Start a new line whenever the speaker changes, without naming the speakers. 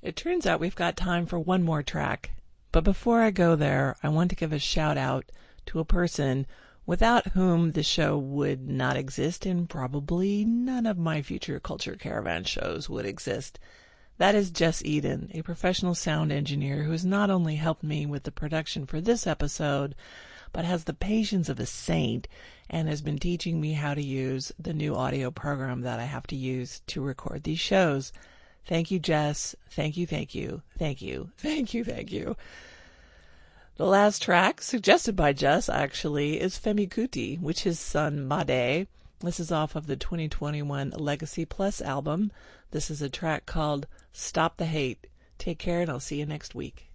It turns out we've got time for one more track. But before I go there, I want to give a shout out to a person without whom the show would not exist, and probably none of my future Culture Caravan shows would exist. That is Jess Eden, a professional sound engineer who has not only helped me with the production for this episode, but has the patience of a saint and has been teaching me how to use the new audio program that I have to use to record these shows. Thank you, Jess. Thank you, thank you, thank you, thank you, thank you. The last track, suggested by Jess actually, is Femi Kuti, which his son Made. This is off of the 2021 Legacy Plus album. This is a track called Stop the Hate. Take care and I'll see you next week.